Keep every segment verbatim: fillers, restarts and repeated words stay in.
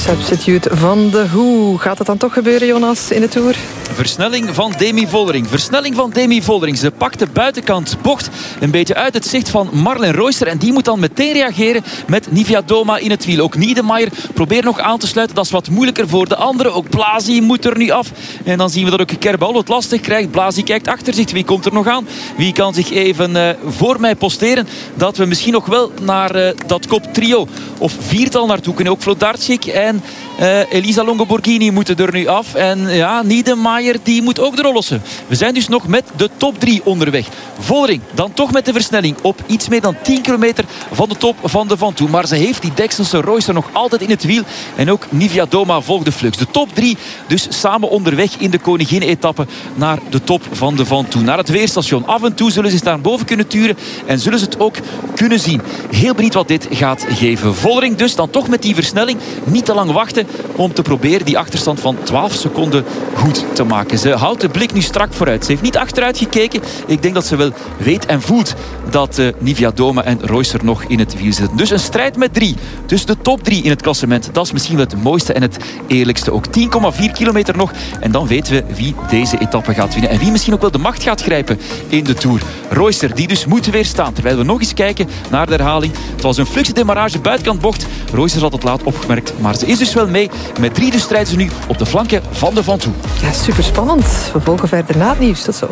Substitute van de Who. Gaat het dan toch gebeuren, Jonas, in de Tour? Versnelling van Demi Vollering. Versnelling van Demi Vollering. Ze pakt de buitenkant bocht een beetje uit het zicht van Marlen Reusser. En die moet dan meteen reageren met Niewiadoma in het wiel. Ook Niedermayer probeert nog aan te sluiten. Dat is wat moeilijker voor de anderen. Ook Blasi moet er nu af. En dan zien we dat ook Kerbal het lastig krijgt. Blasi kijkt achter zich. Wie komt er nog aan? Wie kan zich even uh, voor mij posteren? Dat we misschien nog wel naar uh, dat koptrio of viertal naartoe kunnen. Ook Flodarczyk en uh, Elisa Longo Borghini moeten er nu af. En ja, Niedermayer die moet ook de rol lossen. We zijn dus nog met de top drie onderweg. Vollering dan toch met de versnelling op iets meer dan tien kilometer van de top van de Van Toe. Maar ze heeft die Dexelse Reusser nog altijd in het wiel. En ook Niewiadoma volgt de flux. De top drie dus samen onderweg in de Koningin-etappe naar de top van de Van Toe. Naar het weerstation. Af en toe zullen ze daar boven kunnen turen en zullen ze het ook kunnen zien. Heel benieuwd wat dit gaat geven. Vollering dus dan toch met die versnelling. Niet te lang wachten om te proberen die achterstand van twaalf seconden goed te maken. Ze houdt de blik nu strak vooruit. Ze heeft niet achteruit gekeken. Ik denk dat ze wel weet en voelt dat uh, Niewiadoma en Reusser nog in het wiel zitten. Dus een strijd met drie. Dus de top drie in het klassement. Dat is misschien wel het mooiste en het eerlijkste. Ook tien komma vier kilometer nog. En dan weten we wie deze etappe gaat winnen. En wie misschien ook wel de macht gaat grijpen in de Tour. Reusser, die dus moet weerstaan. Terwijl we nog eens kijken naar de herhaling. Het was een fluxe demarrage buitenkant bocht. Reusser had het laat opgemerkt. Maar ze is dus wel mee. Met drie dus strijden ze nu op de flanken van de Van Toe. Ja, super spannend. We volgen verder na het nieuws. Tot zo.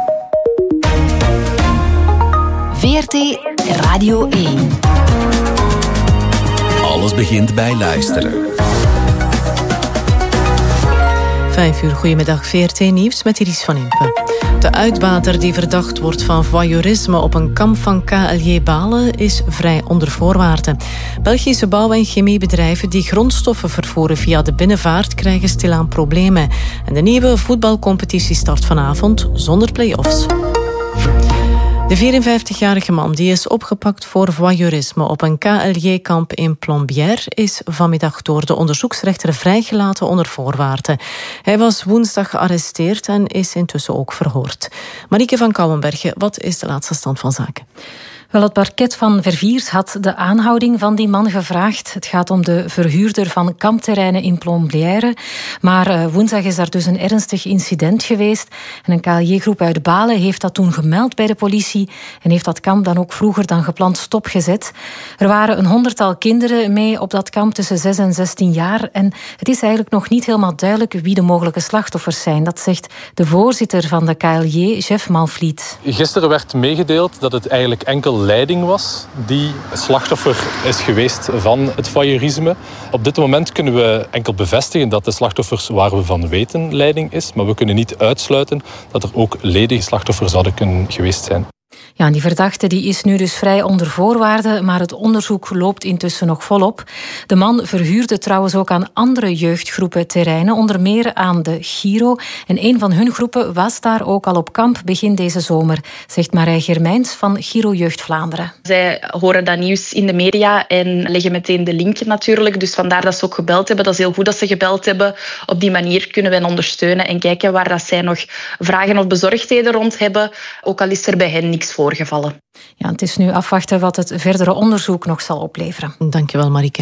V R T Radio één. Alles begint bij luisteren. Vijf uur, goedemiddag, V R T Nieuws met Iris van Impe. De uitbater die verdacht wordt van voyeurisme op een kamp van K L J Balen is vrij onder voorwaarden. Belgische bouw- en chemiebedrijven die grondstoffen vervoeren via de binnenvaart krijgen stilaan problemen. En de nieuwe voetbalcompetitie start vanavond zonder play-offs. De vierenvijftigjarige man die is opgepakt voor voyeurisme op een K L J-kamp in Plombières is vanmiddag door de onderzoeksrechter vrijgelaten onder voorwaarden. Hij was woensdag gearresteerd en is intussen ook verhoord. Marieke van Kouwenbergen, wat is de laatste stand van zaken? Wel, het parket van Verviers had de aanhouding van die man gevraagd. Het gaat om de verhuurder van kampterreinen in Plombières. Maar uh, woensdag is daar dus een ernstig incident geweest. En een K L J-groep uit Balen heeft dat toen gemeld bij de politie en heeft dat kamp dan ook vroeger dan gepland stopgezet. Er waren een honderdtal kinderen mee op dat kamp tussen zes en zestien jaar. En het is eigenlijk nog niet helemaal duidelijk wie de mogelijke slachtoffers zijn. Dat zegt de voorzitter van de K L J, Jeff Malvliet. Gisteren werd meegedeeld dat het eigenlijk enkel leiding was die slachtoffer is geweest van het voyeurisme. Op dit moment kunnen we enkel bevestigen dat de slachtoffers waar we van weten leiding is, maar we kunnen niet uitsluiten dat er ook ledige slachtoffers zouden kunnen geweest zijn. Ja, en die verdachte die is nu dus vrij onder voorwaarden, maar het onderzoek loopt intussen nog volop. De man verhuurde trouwens ook aan andere jeugdgroepen terreinen, onder meer aan de Giro. En een van hun groepen was daar ook al op kamp begin deze zomer, zegt Marij Germijns van Giro Jeugd Vlaanderen. Zij horen dat nieuws in de media en leggen meteen de link natuurlijk. Dus vandaar dat ze ook gebeld hebben. Dat is heel goed dat ze gebeld hebben. Op die manier kunnen we hen ondersteunen en kijken waar dat zij nog vragen of bezorgdheden rond hebben. Ook al is er bij hen niks voorgevallen. Ja, het is nu afwachten wat het verdere onderzoek nog zal opleveren. Dankjewel, Marieke.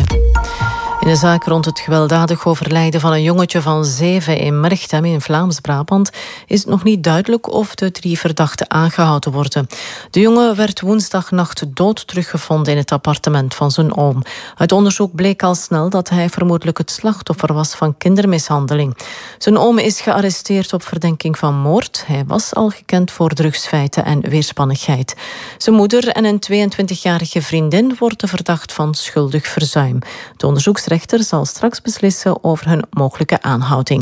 In de zaak rond het gewelddadig overlijden van een jongetje van zeven in Merchtem in Vlaams-Brabant is het nog niet duidelijk of de drie verdachten aangehouden worden. De jongen werd woensdagnacht dood teruggevonden in het appartement van zijn oom. Uit onderzoek bleek al snel dat hij vermoedelijk het slachtoffer was van kindermishandeling. Zijn oom is gearresteerd op verdenking van moord. Hij was al gekend voor drugsfeiten en weerspannigheid. Zijn moeder en een tweeëntwintigjarige vriendin worden verdacht van schuldig verzuim. De onderzoeksrechter zal straks beslissen over hun mogelijke aanhouding.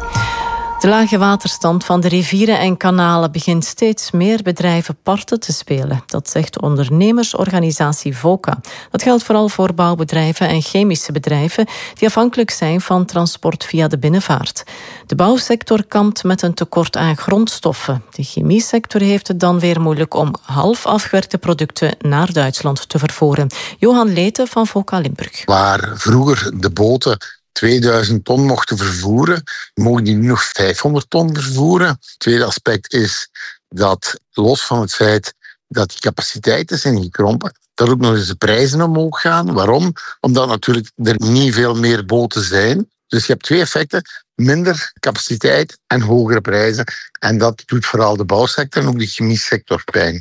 De lage waterstand van de rivieren en kanalen begint steeds meer bedrijven parten te spelen. Dat zegt ondernemersorganisatie VOCA. Dat geldt vooral voor bouwbedrijven en chemische bedrijven die afhankelijk zijn van transport via de binnenvaart. De bouwsector kampt met een tekort aan grondstoffen. De chemiesector heeft het dan weer moeilijk om half afgewerkte producten naar Duitsland te vervoeren. Johan Leete van VOCA Limburg. Waar vroeger de boten tweeduizend ton mochten vervoeren, mogen die nu nog vijfhonderd ton vervoeren. Het tweede aspect is dat, los van het feit dat die capaciteiten zijn gekrompen, dat ook nog eens de prijzen omhoog gaan. Waarom? Omdat natuurlijk er niet veel meer boten zijn. Dus je hebt twee effecten. Minder capaciteit en hogere prijzen. En dat doet vooral de bouwsector en ook de chemiesector pijn.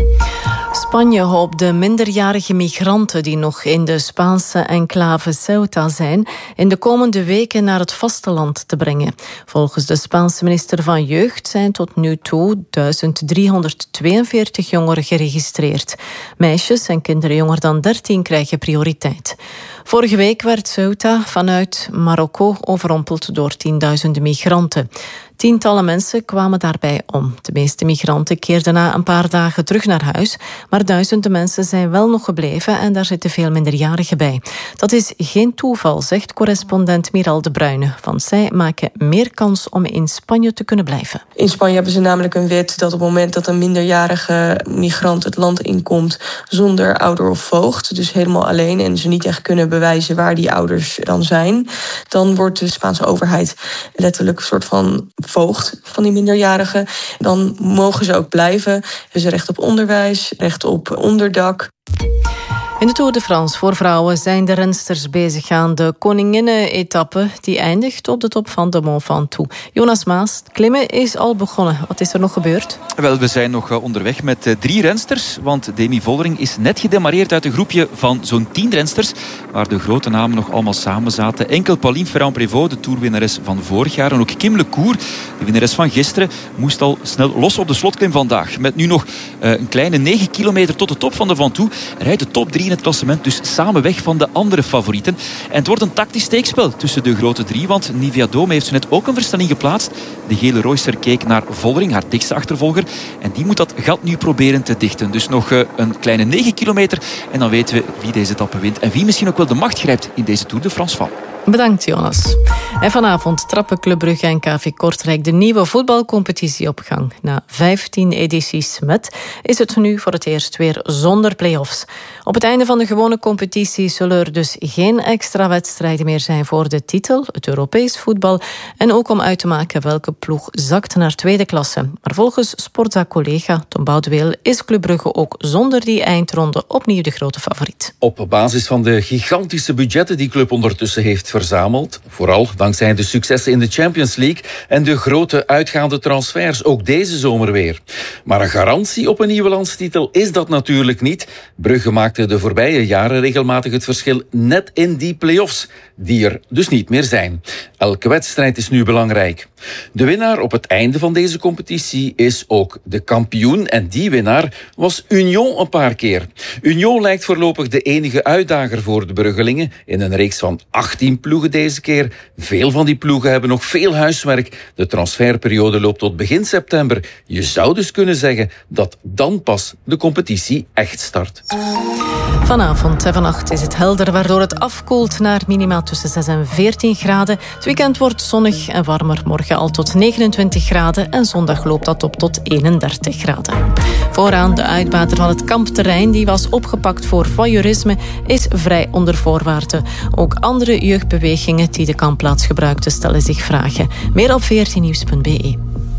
Spanje hoopt de minderjarige migranten die nog in de Spaanse enclave Ceuta zijn in de komende weken naar het vasteland te brengen. Volgens de Spaanse minister van Jeugd zijn tot nu toe duizend driehonderdtweeënveertig jongeren geregistreerd. Meisjes en kinderen jonger dan dertien krijgen prioriteit. Vorige week werd Ceuta vanuit Marokko overrompeld door tienduizenden migranten. Tientallen mensen kwamen daarbij om. De meeste migranten keerden na een paar dagen terug naar huis, maar duizenden mensen zijn wel nog gebleven en daar zitten veel minderjarigen bij. Dat is geen toeval, zegt correspondent Miral de Bruyne, want zij maken meer kans om in Spanje te kunnen blijven. In Spanje hebben ze namelijk een wet dat op het moment dat een minderjarige migrant het land inkomt zonder ouder of voogd, dus helemaal alleen en ze niet echt kunnen bewijzen waar die ouders dan zijn, dan wordt de Spaanse overheid letterlijk een soort van voogd van die minderjarigen. Dan mogen ze ook blijven. Hebben ze recht op onderwijs, recht op onderdak. In de Tour de France voor vrouwen zijn de rensters bezig aan de koninginnen-etappe. Die eindigt op de top van de Mont Ventoux. Jonas Maas, het klimmen is al begonnen. Wat is er nog gebeurd? Wel, we zijn nog onderweg met uh, drie rensters. Want Demi Vollering is net gedemareerd uit een groepje van zo'n tien rensters. Waar de grote namen nog allemaal samen zaten. Enkel Pauline Ferrand-Prévot, de toerwinnares van vorig jaar. En ook Kim Lecour, de winnares van gisteren, moest al snel los op de slotklim vandaag. Met nu nog uh, een kleine negen kilometer tot de top van de Ventoux. Rijdt de top drie in het klassement dus samen weg van de andere favorieten. En het wordt een tactisch steekspel tussen de grote drie, want Nivea Dome heeft zo net ook een versnelling geplaatst. De gele Royster keek naar Vollering, haar dichtste achtervolger. En die moet dat gat nu proberen te dichten. Dus nog uh, een kleine negen kilometer. En dan weten we wie deze etappe wint. En wie misschien ook wel de macht grijpt in deze Tour de France val. Bedankt, Jonas. En vanavond trappen Club Brugge en K V Kortrijk de nieuwe voetbalcompetitie op gang. Na vijftien edities met is het nu voor het eerst weer zonder play-offs. Op het einde van de gewone competitie zullen er dus geen extra wedstrijden meer zijn voor de titel, het Europees voetbal, en ook om uit te maken welke ploeg zakt naar tweede klasse. Maar volgens Sportza-collega Tom Boudeweel is Club Brugge ook zonder die eindronde opnieuw de grote favoriet. Op basis van de gigantische budgetten die club ondertussen heeft verzameld, vooral dankzij de successen in de Champions League en de grote uitgaande transfers, ook deze zomer weer. Maar een garantie op een nieuwe landstitel is dat natuurlijk niet. Brugge maakte de voorbije jaren regelmatig het verschil net in die play-offs, die er dus niet meer zijn. Elke wedstrijd is nu belangrijk. De winnaar op het einde van deze competitie is ook de kampioen en die winnaar was Union een paar keer. Union lijkt voorlopig de enige uitdager voor de Bruggelingen in een reeks van achttien ploegen deze keer. Veel van die ploegen hebben nog veel huiswerk. De transferperiode loopt tot begin september. Je zou dus kunnen zeggen dat dan pas de competitie echt start. Vanavond en vannacht is het helder, waardoor het afkoelt naar minima tussen zes en veertien graden. Het weekend wordt zonnig en warmer, morgen al tot negenentwintig graden en zondag loopt dat op tot eenendertig graden. Vooraan de uitbater van het kampterrein, die was opgepakt voor voyeurisme, is vrij onder voorwaarden. Ook andere jeugdbewegingen die de kampplaats gebruikten stellen zich vragen. Meer op veertien nieuws punt b e.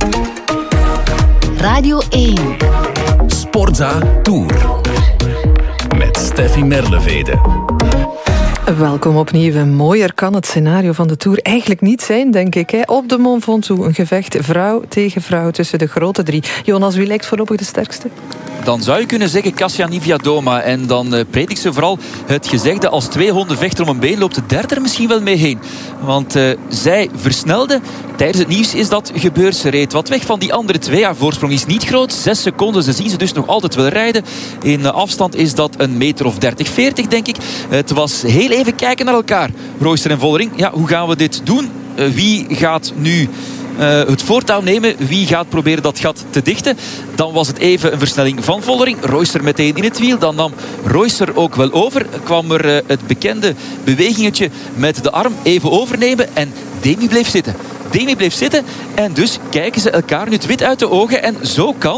Radio één. Sportza Tour. Met Steffi Merlevede. Welkom opnieuw. Mooier kan het scenario van de Tour eigenlijk niet zijn, denk ik. Hè? Op de Mont Ventoux, een gevecht vrouw tegen vrouw tussen de grote drie. Jonas, wie lijkt voorlopig de sterkste? Dan zou je kunnen zeggen Kasia Niewiadoma. En dan uh, predikt ze vooral het gezegde: als twee honden vechten om een been, loopt de derde er misschien wel mee heen. Want uh, zij versnelde. Tijdens het nieuws is dat gebeurd. Ze reed wat weg van die andere twee. Haar voorsprong is niet groot. Zes seconden. Ze zien ze dus nog altijd wel rijden. In uh, afstand is dat een meter of dertig, veertig, denk ik. Uh, het was heel even kijken naar elkaar. Royster en Vollering. Ja, hoe gaan we dit doen? Uh, wie gaat nu Uh, het voortouw nemen? Wie gaat proberen dat gat te dichten? Dan was het even een versnelling van Vollering. Royster meteen in het wiel. Dan nam Royster ook wel over. Kwam er uh, het bekende bewegingetje met de arm even overnemen. En Demi bleef zitten. Demi bleef zitten. En dus kijken ze elkaar nu het wit uit de ogen. En zo kan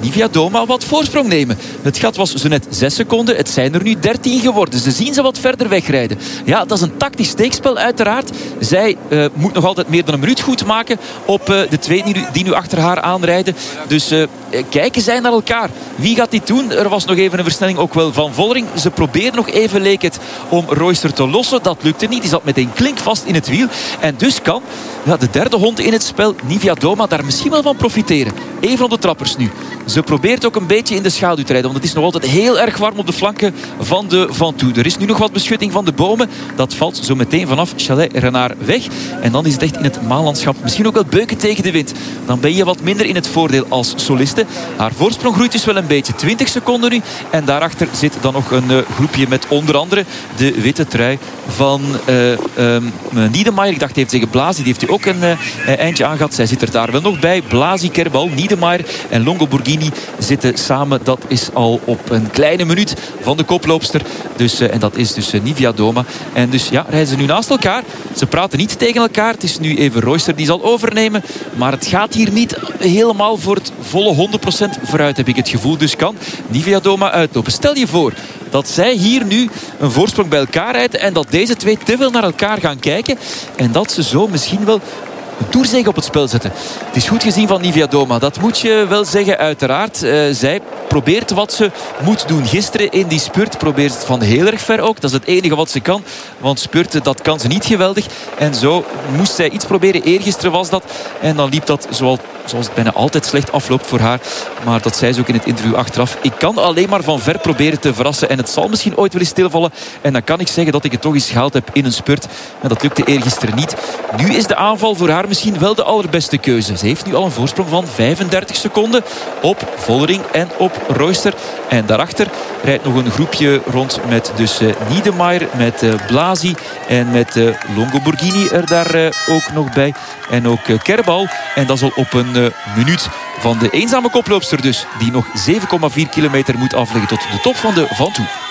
Niviadoma wat voorsprong nemen. Het gat was zo net zes seconden. Het zijn er nu dertien geworden. Ze zien ze wat verder wegrijden. Ja, dat is een tactisch steekspel uiteraard. Zij uh, moet nog altijd meer dan een minuut goed maken op uh, de twee die nu, die nu achter haar aanrijden. Dus uh, kijken zij naar elkaar. Wie gaat dit doen? Er was nog even een versnelling ook wel van Vollering. Ze probeert nog even, leek het, om Royster te lossen. Dat lukte niet. Die zat meteen klinkvast in het wiel. En dus kan ja, de derde hond in het spel, Niviadoma, daar misschien wel van profiteren. Even op de trappers nu. Ze probeert ook een beetje in de schaduw te rijden. Want het is nog altijd heel erg warm op de flanken van de Ventoux. Er is nu nog wat beschutting van de bomen. Dat valt zo meteen vanaf Chalet Renard weg. En dan is het echt in het maanlandschap misschien ook wel beuken tegen de wind. Dan ben je wat minder in het voordeel als soliste. Haar voorsprong groeit dus wel een beetje. twintig seconden nu. En daarachter zit dan nog een uh, groepje met onder andere de witte trui van uh, um, Niedermayer. Ik dacht even zeggen Blasi. Die heeft u ook een uh, eindje aangehad. Zij zit er daar wel nog bij. Blasi, Kerbal, Niedermayer en Longo Borghini zitten samen. Dat is al op een kleine minuut van de koploopster. Dus, uh, en dat is dus uh, Niviadoma. En dus ja, rijden ze nu naast elkaar. Ze praten niet tegen elkaar. Het is nu even Royster die zal overnemen. Maar het gaat hier niet helemaal voor het volle honderd procent vooruit, heb ik het gevoel. Dus kan Niviadoma uitlopen. Stel je voor dat zij hier nu een voorsprong bij elkaar rijden en dat deze twee te veel naar elkaar gaan kijken en dat ze zo misschien wel een toerzege op het spel zetten. Het is goed gezien van Niviadoma. Dat moet je wel zeggen, uiteraard. Uh, zij probeert wat ze moet doen. Gisteren in die spurt probeert het van heel erg ver ook. Dat is het enige wat ze kan. Want spurten, dat kan ze niet geweldig. En zo moest zij iets proberen. Eergisteren was dat. En dan liep dat zoals, zoals het bijna altijd slecht afloopt voor haar. Maar dat zei ze ook in het interview achteraf. Ik kan alleen maar van ver proberen te verrassen. En het zal misschien ooit wel eens stilvallen. En dan kan ik zeggen dat ik het toch eens gehaald heb in een spurt. En dat lukte eergisteren niet. Nu is de aanval voor haar misschien wel de allerbeste keuze. Ze heeft nu al een voorsprong van vijfendertig seconden op Vollering en op Royster. En daarachter rijdt nog een groepje rond met dus uh, Niedermayer, met uh, Blasi en met uh, Longo Borghini er daar uh, ook nog bij. En ook uh, Kerbal. En dat is al op een uh, minuut van de eenzame koploopster dus, die nog zeven komma vier kilometer moet afleggen tot de top van de Ventoux.